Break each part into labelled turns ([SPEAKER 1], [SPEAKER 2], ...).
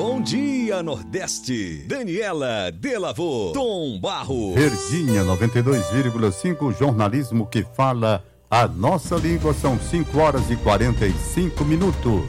[SPEAKER 1] Bom dia, Nordeste. Daniela Delavô, Tom Barro.
[SPEAKER 2] Verdinha 92,5, jornalismo que fala a nossa língua. São 5h45.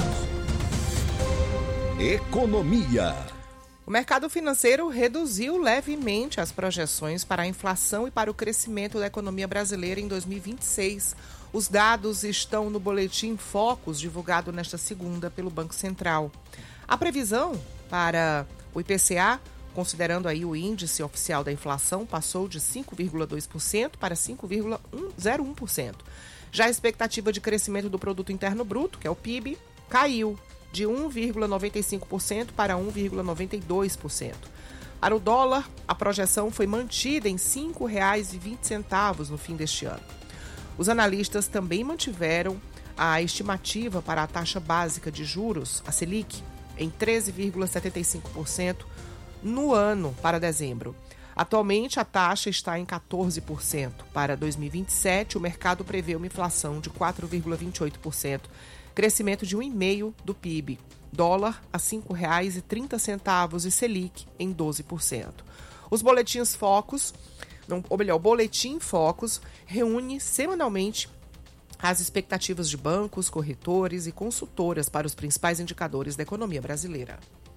[SPEAKER 1] Economia.
[SPEAKER 3] O mercado financeiro reduziu levemente as projeções para a inflação e para o crescimento da economia brasileira em 2026. Os dados estão no boletim Focus, divulgado nesta segunda pelo Banco Central. A previsão para o IPCA, considerando aí o índice oficial da inflação, passou de 5,2% para 5,01%. Já a expectativa de crescimento do Produto Interno Bruto, que é o PIB, caiu de 1,95% para 1,92%. Para o dólar, a projeção foi mantida em R$ 5,20 no fim deste ano. Os analistas também mantiveram a estimativa para a taxa básica de juros, a Selic, em 13,75% no ano para dezembro. Atualmente, a taxa está em 14%. Para 2027, o mercado prevê uma inflação de 4,28%, crescimento de 1,5% do PIB, dólar a R$ 5,30 e Selic em 12%. Os boletins Focus, o Boletim Focus reúne semanalmente as expectativas de bancos, corretores e consultoras para os principais indicadores da economia brasileira.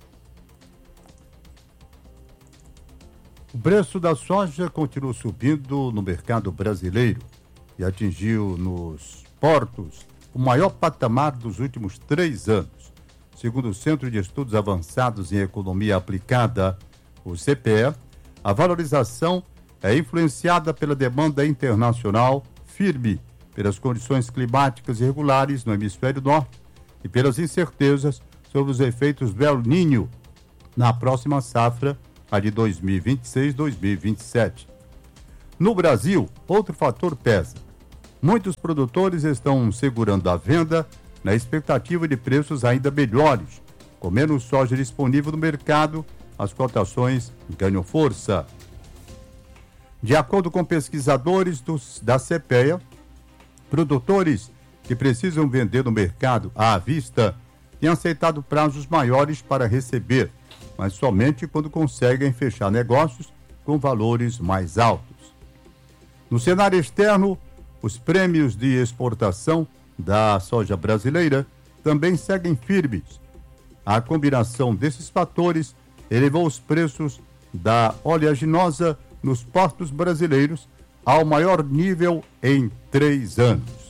[SPEAKER 2] O preço da soja continua subindo no mercado brasileiro e atingiu nos portos o maior patamar dos últimos 3 anos. Segundo o Centro de Estudos Avançados em Economia Aplicada, o CPE, a valorização é influenciada pela demanda internacional firme, pelas condições climáticas irregulares no hemisfério norte e pelas incertezas sobre os efeitos do El Niño na próxima safra, a de 2026-2027. No Brasil, outro fator pesa. Muitos produtores estão segurando a venda na expectativa de preços ainda melhores. Com menos soja disponível no mercado, as cotações ganham força. De acordo com pesquisadores da CPEA, produtores que precisam vender no mercado à vista têm aceitado prazos maiores para receber, mas somente quando conseguem fechar negócios com valores mais altos. No cenário externo, os prêmios de exportação da soja brasileira também seguem firmes. A combinação desses fatores elevou os preços da oleaginosa nos portos brasileiros ao maior nível em 3 anos.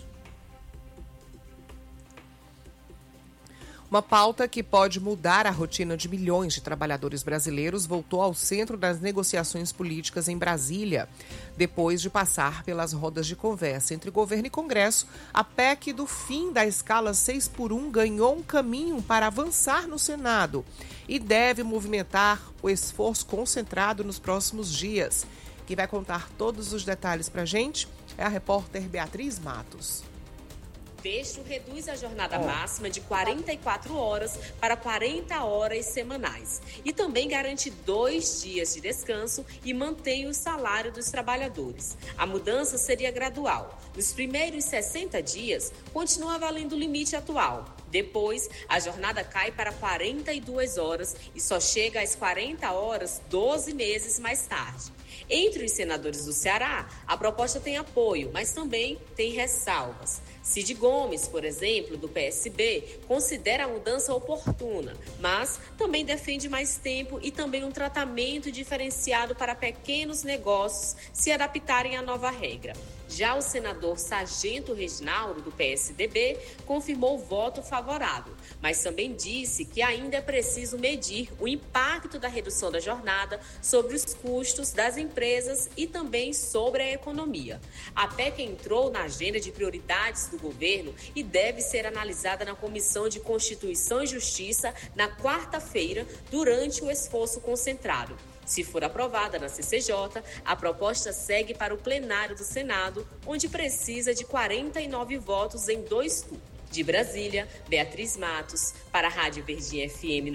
[SPEAKER 3] Uma pauta que pode mudar a rotina de milhões de trabalhadores brasileiros voltou ao centro das negociações políticas em Brasília. Depois de passar pelas rodas de conversa entre governo e Congresso, a PEC do fim da escala 6x1 ganhou um caminho para avançar no Senado e deve movimentar o esforço concentrado nos próximos dias. Quem vai contar todos os detalhes para a gente é a repórter Beatriz Matos.
[SPEAKER 4] O texto reduz a jornada máxima de 44 horas para 40 horas semanais e também garante 2 dias de descanso e mantém o salário dos trabalhadores. A mudança seria gradual. Nos primeiros 60 dias, continua valendo o limite atual. Depois, a jornada cai para 42 horas e só chega às 40 horas 12 meses mais tarde. Entre os senadores do Ceará, a proposta tem apoio, mas também tem ressalvas. Cid Gomes, por exemplo, do PSB, considera a mudança oportuna, mas também defende mais tempo e também um tratamento diferenciado para pequenos negócios se adaptarem à nova regra. Já o senador Sargento Reginaldo, do PSDB, confirmou o voto favorável, mas também disse que ainda é preciso medir o impacto da redução da jornada sobre os custos das empresas e também sobre a economia. A PEC entrou na agenda de prioridades do governo e deve ser analisada na Comissão de Constituição e Justiça na quarta-feira, durante o esforço concentrado. Se for aprovada na CCJ, a proposta segue para o plenário do Senado, onde precisa de 49 votos em 2 turnos. De Brasília, Beatriz Matos, para a Rádio Verdinha FM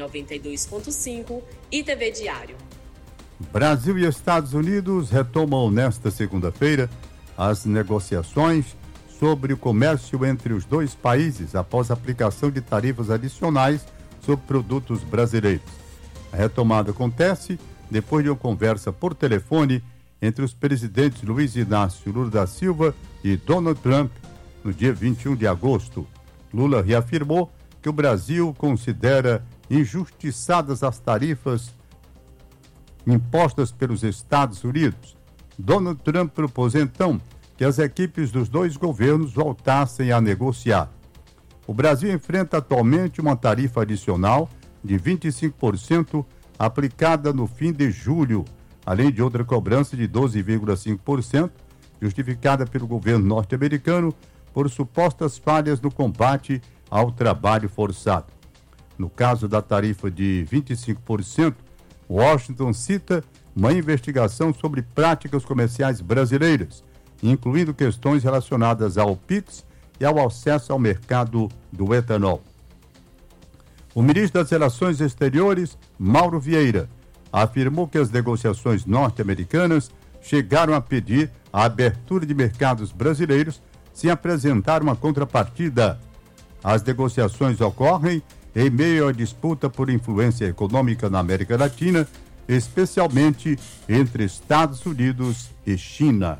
[SPEAKER 4] 92.5 e TV Diário.
[SPEAKER 2] Brasil e Estados Unidos retomam nesta segunda-feira as negociações sobre o comércio entre os dois países após a aplicação de tarifas adicionais sobre produtos brasileiros. A retomada acontece depois de uma conversa por telefone entre os presidentes Luiz Inácio Lula da Silva e Donald Trump no dia 21 de agosto. Lula reafirmou que o Brasil considera injustiçadas as tarifas impostas pelos Estados Unidos. Donald Trump propôs então que as equipes dos dois governos voltassem a negociar. O Brasil enfrenta atualmente uma tarifa adicional de 25% aplicada no fim de julho, além de outra cobrança de 12,5%, justificada pelo governo norte-americano por supostas falhas no combate ao trabalho forçado. No caso da tarifa de 25%, Washington cita uma investigação sobre práticas comerciais brasileiras, incluindo questões relacionadas ao PIX e ao acesso ao mercado do etanol. O ministro das Relações Exteriores, Mauro Vieira, afirmou que as negociações norte-americanas chegaram a pedir a abertura de mercados brasileiros sem apresentar uma contrapartida. As negociações ocorrem em meio à disputa por influência econômica na América Latina, especialmente entre Estados Unidos e China.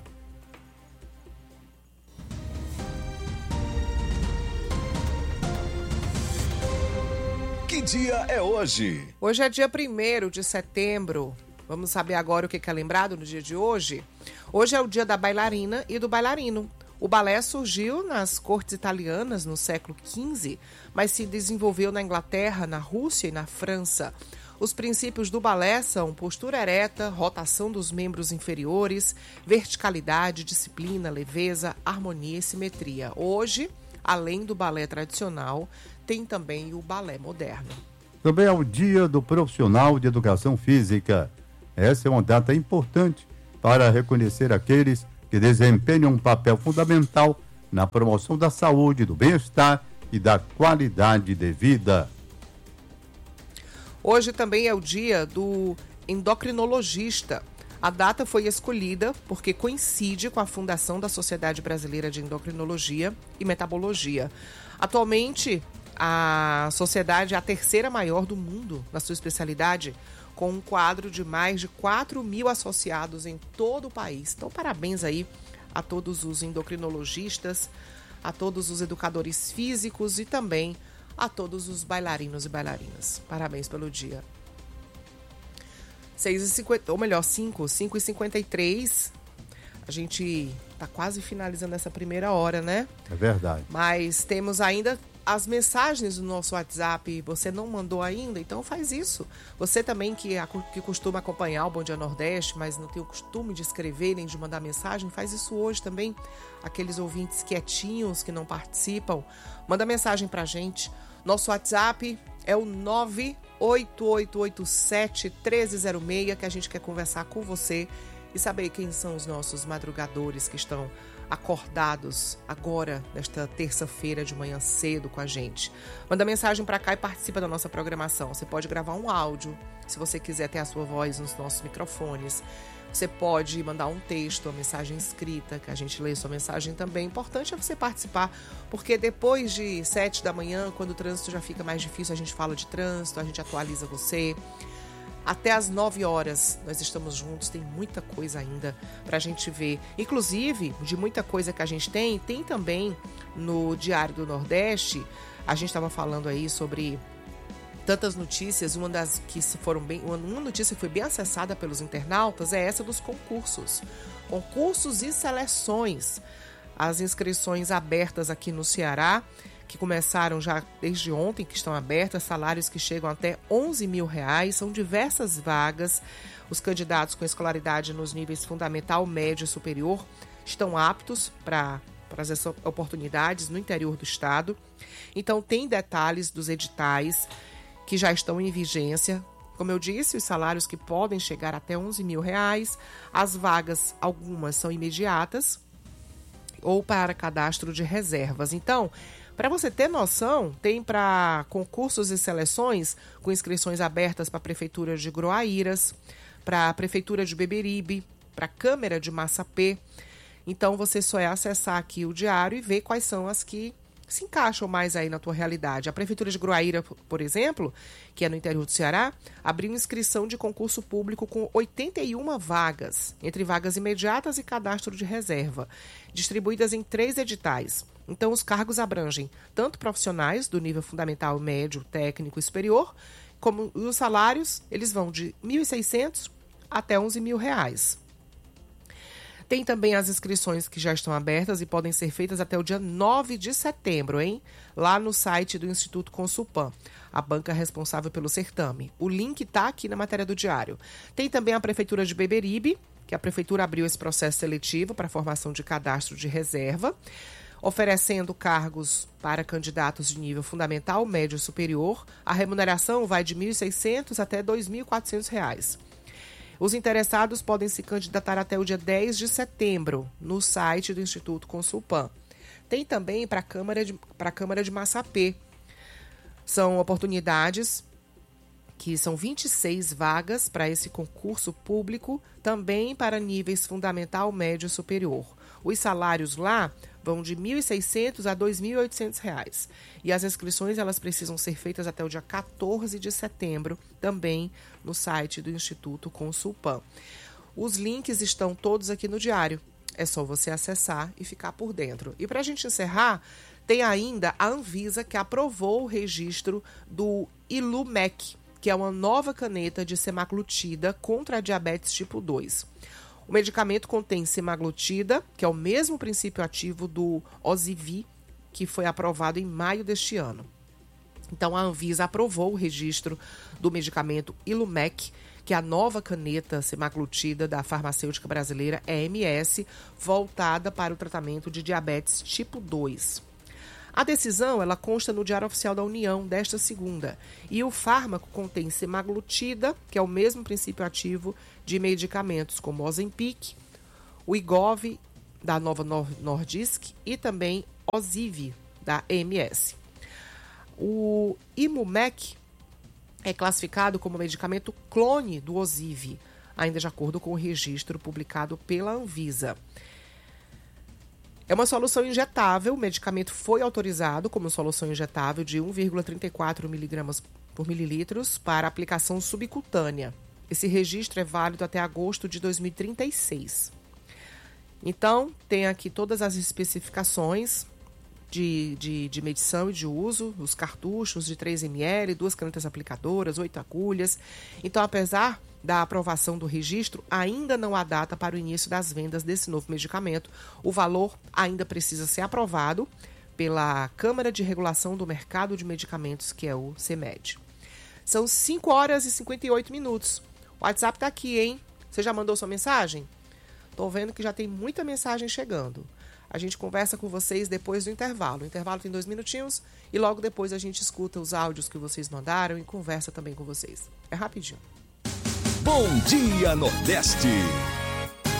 [SPEAKER 1] Que dia é hoje?
[SPEAKER 3] Hoje é dia 1º de setembro. Vamos saber agora o que é lembrado no dia de hoje? Hoje é o dia da bailarina e do bailarino. O balé surgiu nas cortes italianas no século XV, mas se desenvolveu na Inglaterra, na Rússia e na França. Os princípios do balé são postura ereta, rotação dos membros inferiores, verticalidade, disciplina, leveza, harmonia e simetria. Hoje, além do balé tradicional, tem também o balé moderno.
[SPEAKER 2] Também é o Dia do Profissional de Educação Física. Essa é uma data importante para reconhecer aqueles que desempenham um papel fundamental na promoção da saúde, do bem-estar e da qualidade de vida.
[SPEAKER 3] Hoje também é o dia do endocrinologista. A data foi escolhida porque coincide com a fundação da Sociedade Brasileira de Endocrinologia e Metabologia. Atualmente, a sociedade é a terceira maior do mundo na sua especialidade, com um quadro de mais de 4.000 associados em todo o país. Então, parabéns aí a todos os endocrinologistas, a todos os educadores físicos e também a todos os bailarinos e bailarinas. Parabéns pelo dia. 5h53. A gente está quase finalizando essa primeira hora, né?
[SPEAKER 2] É verdade.
[SPEAKER 3] Mas temos ainda as mensagens do nosso WhatsApp. Você não mandou ainda? Então faz isso. Você também que costuma acompanhar o Bom Dia Nordeste, mas não tem o costume de escrever nem de mandar mensagem, faz isso hoje também. Aqueles ouvintes quietinhos que não participam, manda mensagem pra gente. Nosso WhatsApp é o 98887-1306, que a gente quer conversar com você e saber quem são os nossos madrugadores que estão acordados agora, nesta terça-feira de manhã cedo com a gente. Manda mensagem para cá e participa da nossa programação. Você pode gravar um áudio, se você quiser ter a sua voz nos nossos microfones. Você pode mandar um texto, uma mensagem escrita, que a gente lê sua mensagem também. O importante é você participar, porque depois de 7 da manhã, quando o trânsito já fica mais difícil, a gente fala de trânsito, a gente atualiza você. Até às 9 horas nós estamos juntos, tem muita coisa ainda pra gente ver. Inclusive, de muita coisa que a gente tem também no Diário do Nordeste. A gente estava falando aí sobre tantas notícias, uma notícia que foi bem acessada pelos internautas é essa dos concursos. Concursos e seleções. As inscrições abertas aqui no Ceará, que começaram já desde ontem, que estão abertas, salários que chegam até R$11 mil, são diversas vagas. Os candidatos com escolaridade nos níveis fundamental, médio e superior estão aptos para as oportunidades no interior do estado. Então, tem detalhes dos editais que já estão em vigência. Como eu disse, os salários que podem chegar até R$11 mil. As vagas, algumas são imediatas ou para cadastro de reservas. Então, para você ter noção, tem para concursos e seleções com inscrições abertas para a Prefeitura de Groaíras, para a Prefeitura de Beberibe, para a Câmara de Massapê. Então, você só é acessar aqui o diário e ver quais são as que se encaixam mais aí na tua realidade. A Prefeitura de Gruaíra, por exemplo, que é no interior do Ceará, abriu inscrição de concurso público com 81 vagas, entre vagas imediatas e cadastro de reserva, distribuídas em 3 editais. Então, os cargos abrangem tanto profissionais do nível fundamental, médio, técnico e superior, como os salários, eles vão de R$ 1.600 até R$ 11.000. Tem também as inscrições que já estão abertas e podem ser feitas até o dia 9 de setembro, hein? Lá no site do Instituto Consulpan, a banca responsável pelo certame. O link está aqui na matéria do diário. Tem também a Prefeitura de Beberibe, que a Prefeitura abriu esse processo seletivo para a formação de cadastro de reserva, oferecendo cargos para candidatos de nível fundamental, médio e superior. A remuneração vai de R$ 1.600 até R$ 2.400. Os interessados podem se candidatar até o dia 10 de setembro no site do Instituto Consulpan. Tem também para a Câmara de Massapê. São oportunidades que são 26 vagas para esse concurso público, também para níveis fundamental, médio e superior. Os salários lá vão de R$ 1.600 a R$ 2.800. E as inscrições elas precisam ser feitas até o dia 14 de setembro, também no site do Instituto Consulpan. Os links estão todos aqui no diário. É só você acessar e ficar por dentro. E para a gente encerrar, tem ainda a Anvisa, que aprovou o registro do Ilumec, que é uma nova caneta de semaglutida contra a diabetes tipo 2. O medicamento contém semaglutida, que é o mesmo princípio ativo do Ozivy, que foi aprovado em maio deste ano. Então, a Anvisa aprovou o registro do medicamento Ilumec, que é a nova caneta semaglutida da farmacêutica brasileira EMS, voltada para o tratamento de diabetes tipo 2. A decisão ela consta no Diário Oficial da União desta segunda, e o fármaco contém semaglutida, que é o mesmo princípio ativo de medicamentos como Ozempic, o Wegovy da Novo Nordisk e também Ozivy da EMS. O Ilumec é classificado como medicamento clone do Ozivy, ainda de acordo com o registro publicado pela Anvisa. É uma solução injetável, o medicamento foi autorizado como solução injetável de 1,34 mg por mililitros para aplicação subcutânea. Esse registro é válido até agosto de 2036. Então, tem aqui todas as especificações de medição e de uso, os cartuchos de 3 ml, 2 canetas aplicadoras, 8 agulhas. Então, apesar da aprovação do registro, ainda não há data para o início das vendas desse novo medicamento. O valor ainda precisa ser aprovado pela Câmara de Regulação do Mercado de Medicamentos, que é o CMED. São 5 horas e 58 minutos. O WhatsApp está aqui, hein? Você já mandou sua mensagem? Estou vendo que já tem muita mensagem chegando. A gente conversa com vocês depois do intervalo. O intervalo tem 2 minutinhos e logo depois a gente escuta os áudios que vocês mandaram e conversa também com vocês. É rapidinho.
[SPEAKER 1] Bom Dia Nordeste.